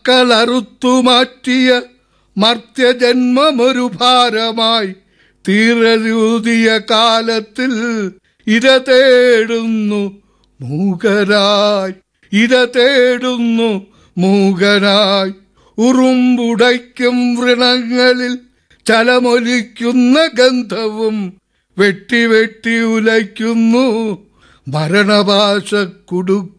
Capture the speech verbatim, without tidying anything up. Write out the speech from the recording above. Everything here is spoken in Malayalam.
മക്കളറുത്തുമാറ്റിയ മർത്യജന്മമൊരു ഭാരമായി തീരരൂതിയ കാലത്തിൽ ഇര തേടുന്നു മൂകരായി, ഇര തേടുന്നു മൂകരായി. ഉറുമ്പുടയ്ക്കും വൃണങ്ങളിൽ ചലമൊലിക്കുന്ന ഗന്ധവും വെട്ടി വെട്ടി ഉലയ്ക്കുന്നു മരണപാശ കുടു